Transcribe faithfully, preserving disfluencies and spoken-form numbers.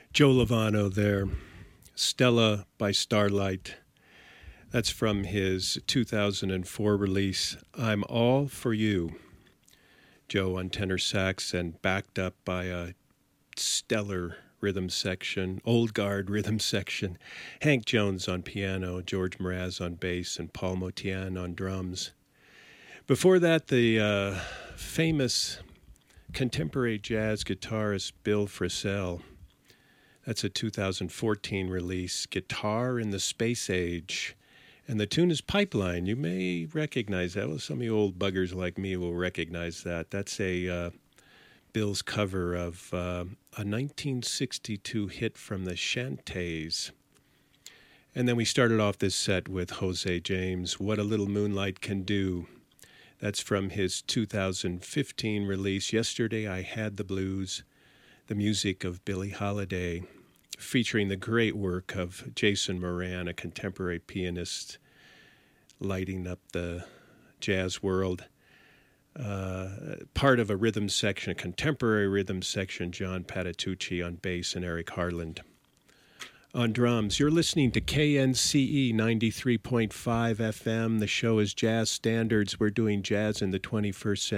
Joe Lovano there. Stella by Starlight. That's from his two thousand four release, I'm All For You. Joe on tenor sax and backed up by a stellar rhythm section, old guard rhythm section. Hank Jones on piano, George Mraz on bass, and Paul Motian on drums. Before that, the uh, famous contemporary jazz guitarist Bill Frisell. That's a two thousand fourteen release, Guitar in the Space Age. And the tune is Pipeline. You may recognize that. Well, some of you old buggers like me will recognize that. That's a uh, Bill's cover of uh, a nineteen sixty-two hit from the Shantays. And then we started off this set with Jose James, What a Little Moonlight Can Do. That's from his two thousand fifteen release, Yesterday I Had the Blues, the music of Billie Holiday, featuring the great work of Jason Moran, a contemporary pianist lighting up the jazz world. Uh, part of a rhythm section, a contemporary rhythm section, John Patitucci on bass and Eric Harland on drums. You're listening to K N C E ninety-three point five F M. The show is Jazz Standards. We're doing jazz in the twenty-first century.